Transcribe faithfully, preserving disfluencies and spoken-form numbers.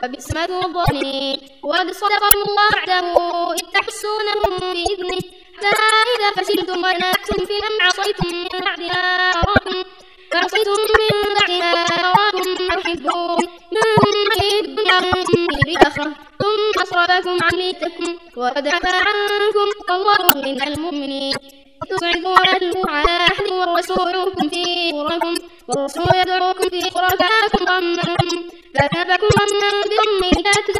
فبئس مثوى الظالمين. وقد صدقكم الله وعده إذ تحسونهم بإذنه حتى إذا فشلتم وتنازعتم في الأمر عصيتم من بعد ما أراكم فعصيتم من بعد ما أراكم ما تحبون منهم من يريد الدنيا ومنهم من يريد الآخرة ثم أصرفكم عن نيتكم وقد عفا عنكم والله من المؤمنين. تصعدوا على أحد والرسول يدعوكم في أخراكم والرسول يدعوكم في أخراكم فأثابكم غما فأثابكم غما بغم لا